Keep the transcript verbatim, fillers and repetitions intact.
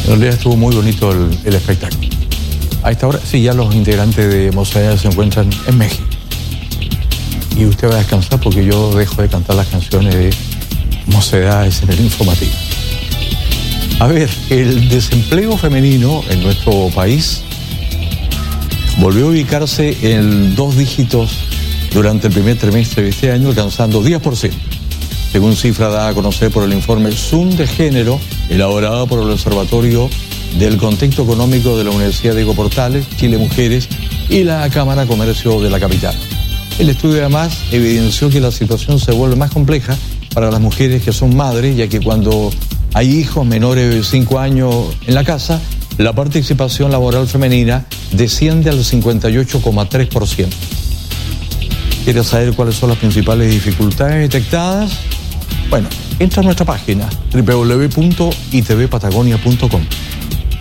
En realidad estuvo muy bonito el, el espectáculo. A esta hora, sí, ya los integrantes de Mocedades se encuentran en México. Y usted va a descansar porque yo dejo de cantar las canciones de Mocedades en el informativo. A ver, el desempleo femenino en nuestro país volvió a ubicarse en dos dígitos durante el primer trimestre de este año, alcanzando diez por ciento. Según cifra dada a conocer por el informe Zoom de Género, elaborado por el Observatorio del Contexto Económico de la Universidad Diego Portales, Chile Mujeres y la Cámara de Comercio de la capital. El estudio además evidenció que la situación se vuelve más compleja para las mujeres que son madres, ya que cuando hay hijos menores de cinco años en la casa, la participación laboral femenina desciende al cincuenta y ocho coma tres por ciento. ¿Quieres saber cuáles son las principales dificultades detectadas? Bueno, entra a nuestra página doble u doble u doble u punto i t v patagonia punto com.